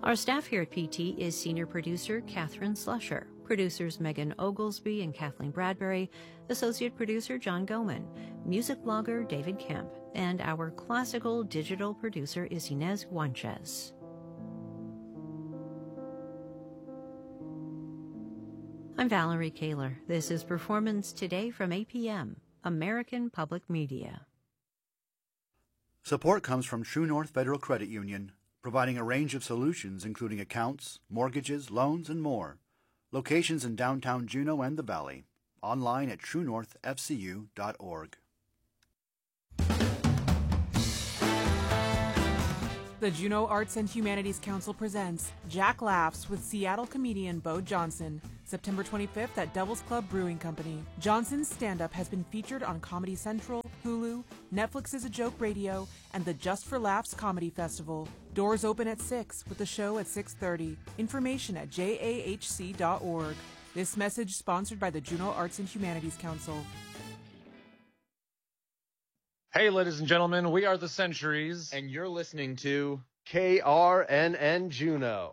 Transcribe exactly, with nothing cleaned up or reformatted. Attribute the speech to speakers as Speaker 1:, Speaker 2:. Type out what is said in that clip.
Speaker 1: Our staff here at P T is senior producer Catherine Slusher, producers Megan Oglesby and Kathleen Bradbury, associate producer John Goman, music blogger David Kemp, and our classical digital producer is Inez Guanchez. I'm Valerie Kaler. This is Performance Today from A P M, American Public Media.
Speaker 2: Support comes from True North Federal Credit Union, providing a range of solutions including accounts, mortgages, loans, and more. Locations in downtown Juneau and the Valley. Online at true north f c u dot org.
Speaker 3: The Juneau Arts and Humanities Council presents Jack Laughs with Seattle comedian Bo Johnson, September twenty-fifth at Devil's Club Brewing Company. Johnson's stand-up has been featured on Comedy Central, Hulu, Netflix is a Joke Radio, and the Just for Laughs Comedy Festival. Doors open at six, with the show at six thirty. Information at j a h c dot org. This message sponsored by the Juneau Arts and Humanities Council.
Speaker 4: Hey, ladies and gentlemen, we are the Centuries.
Speaker 5: And you're listening to
Speaker 6: K R N N Juneau.